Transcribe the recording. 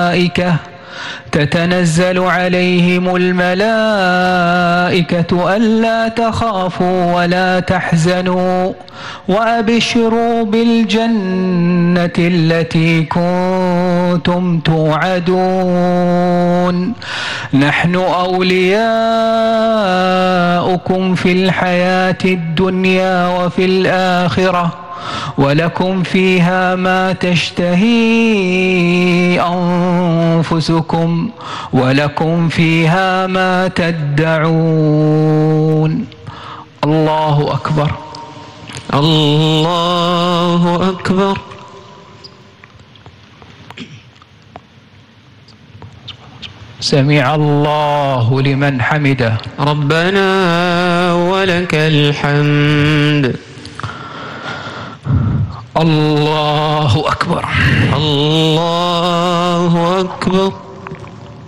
تتنزل عليهم الملائكة ألا تخافوا ولا تحزنوا وأبشروا بالجنة التي كنتم توعدون نحن أولياؤكم في الحياة الدنيا وفي الآخرة ولكم فيها ما تشتهي أنفسكم ولكم فيها ما تدعون. الله أكبر. الله أكبر. سمع الله لمن حمده. ربنا ولك الحمد. الله أكبر. الله أكبر.